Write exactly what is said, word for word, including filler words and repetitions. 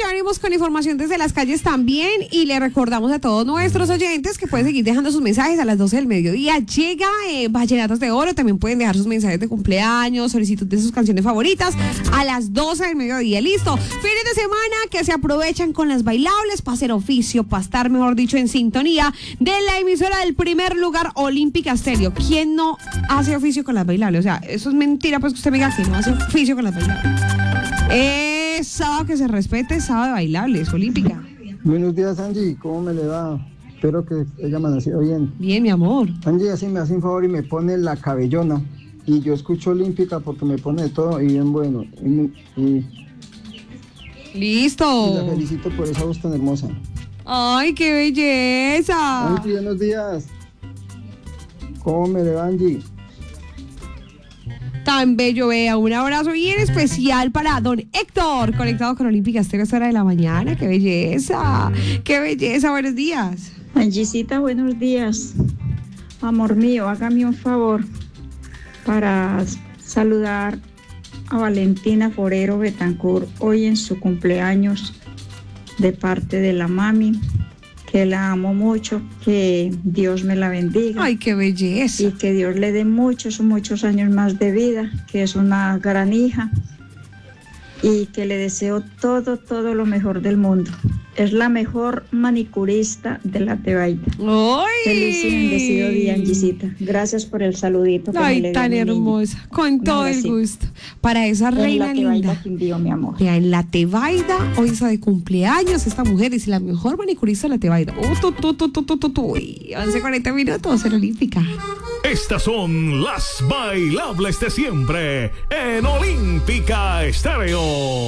venimos con información desde las calles también y le recordamos a todos nuestros oyentes que pueden seguir dejando sus mensajes a las doce del mediodía. Llega eh, Vallenatos de Oro, también pueden dejar sus mensajes de cumpleaños, solicitud de sus canciones favoritas a las doce del mediodía. Listo, fines de semana que se aprovechan con las bailables para hacer oficio, para estar, mejor dicho, en sintonía de la emisora del primer lugar, Olímpica Estéreo. ¿Quién no hace oficio con las bailables? O sea, eso es mentira, pues que usted me diga que no hace oficio con las bailables. Es sábado que se respete, sábado de bailables, Olímpica. Buenos días, Angie, ¿cómo me le va? Espero que haya amanecido bien. Bien, mi amor. Angie, así me hace un favor y me pone la cabellona. Y yo escucho Olímpica porque me pone de todo y bien bueno. Y, y, Listo. y la felicito por esa voz tan hermosa. ¡Ay, qué belleza! Angie, buenos días. ¿Cómo me le va, Angie? Tan bello, vea, un abrazo bien especial para don Héctor, conectado con Olímpica Estéreo a esta hora de la mañana. ¡Qué belleza! ¡Qué belleza! Buenos días. Angisita, buenos días. Amor mío, hágame un favor para saludar a Valentina Forero Betancourt hoy en su cumpleaños de parte de la mami, que la amo mucho, que Dios me la bendiga. ¡Ay, qué belleza! Y que Dios le dé muchos, muchos años más de vida, que es una gran hija, y que le deseo todo, todo lo mejor del mundo. Es la mejor manicurista de la Tebaida. ¡Ay! Feliz y bendecido día, Angisita. Gracias por el saludito que Ay, me le dio tan mi hermosa, niña. con Un todo el abracito. gusto. Para esa reina En la Tebaida linda. que envío, mi amor. Vea, en la Tebaida, hoy está de cumpleaños esta mujer, es la mejor manicurista de la Tebaida. ¡Uh, tu, tu, tu, tu, tu, tu, tu! Uy, once cuarenta minutos en Olímpica. Estas son las bailables de siempre en Olímpica Estéreo.